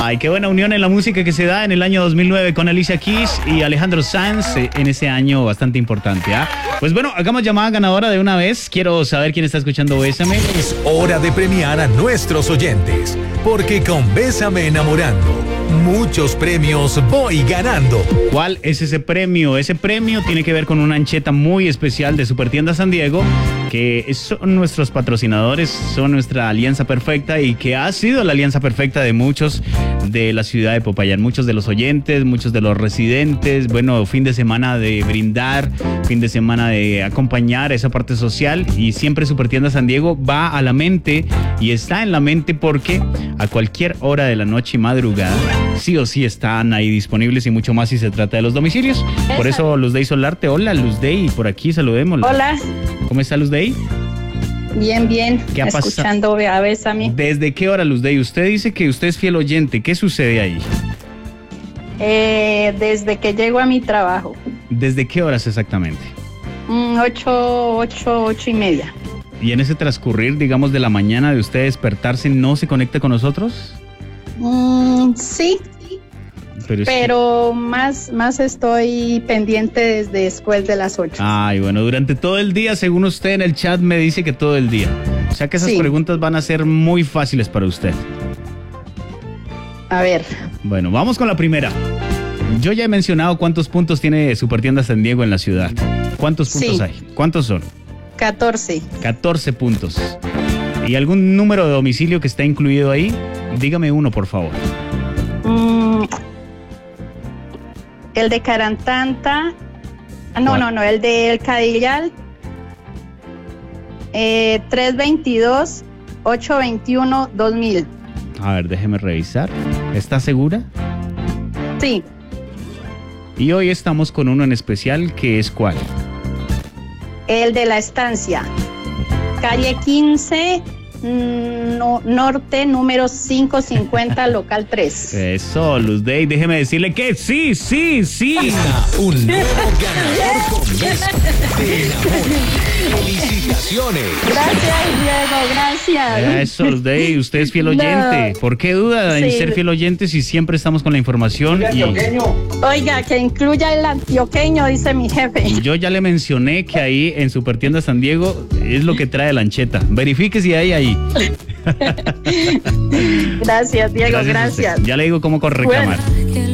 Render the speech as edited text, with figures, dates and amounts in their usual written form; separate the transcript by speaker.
Speaker 1: Ay, qué buena unión en la música que se da en el año 2009 con Alicia Keys y Alejandro Sanz en ese año bastante importante, ¿ah? Pues bueno, hagamos llamada ganadora de una vez. Quiero saber quién está escuchando Bésame.
Speaker 2: Es hora de premiar a nuestros oyentes, porque con Bésame Enamorando, muchos premios voy ganando.
Speaker 1: ¿Cuál es ese premio? Ese premio tiene que ver con una ancheta muy especial de Supertienda San Diego, que son nuestros patrocinadores, son nuestra alianza perfecta y que ha sido la alianza perfecta de muchos de la ciudad de Popayán, muchos de los oyentes, muchos de los residentes. Bueno, fin de semana de brindar, fin de semana de acompañar esa parte social, y siempre Supertienda San Diego va a la mente y está en la mente porque a cualquier hora de la noche y madrugada sí o sí están ahí disponibles, y mucho más si se trata de los domicilios. Por eso Luzday Solarte, hola Luzday, por aquí saludémosla.
Speaker 3: Hola.
Speaker 1: ¿Cómo está Luzday?
Speaker 3: Bien, bien.
Speaker 1: ¿Qué ha pasado?
Speaker 3: Escuchando a Bésame.
Speaker 1: ¿Desde qué hora, Luzday? Usted dice que usted es fiel oyente. ¿Qué sucede ahí?
Speaker 3: Desde que llego a mi trabajo.
Speaker 1: ¿Desde qué horas exactamente?
Speaker 3: 8:30.
Speaker 1: ¿Y en ese transcurrir, digamos, de la mañana de usted despertarse, no se conecta con nosotros?
Speaker 3: Sí,
Speaker 1: pero
Speaker 3: más estoy pendiente desde después de las 8.
Speaker 1: Ay, bueno, durante todo el día, según usted en el chat me dice que todo el día. O sea que esas preguntas van a ser muy fáciles para usted.
Speaker 3: A ver.
Speaker 1: Bueno, vamos con la primera. Yo ya he mencionado cuántos puntos tiene Supertienda San Diego en la ciudad. ¿Cuántos puntos hay? ¿Cuántos son?
Speaker 3: 14.
Speaker 1: 14 puntos. ¿Y algún número de domicilio que está incluido ahí? Dígame uno, por favor.
Speaker 3: El de Carantanta. No, el de El Cadillal. 322-821-2000.
Speaker 1: A ver, déjeme revisar. ¿Está segura?
Speaker 3: Sí.
Speaker 1: Y hoy estamos con uno en especial, que es ¿cuál?
Speaker 3: El de La Estancia. Calle 15, norte, número 550, local 3.
Speaker 1: Eso, Luzday, déjeme decirle que sí.
Speaker 2: Un nuevo ganador con Bésame de Enamorando. ¡Felicitaciones!
Speaker 3: Gracias, Diego, gracias.
Speaker 1: Eso, Luzday, usted es fiel oyente.
Speaker 3: No.
Speaker 1: ¿Por qué duda en ser fiel oyente si siempre estamos con la información?
Speaker 3: Oiga, que incluya el antioqueño, dice mi jefe.
Speaker 1: Yo ya le mencioné que ahí en Supertienda San Diego es lo que trae la ancheta. Verifique si hay ahí.
Speaker 3: Gracias, Diego, gracias.
Speaker 1: Ya le digo cómo reclamar.
Speaker 3: Bueno.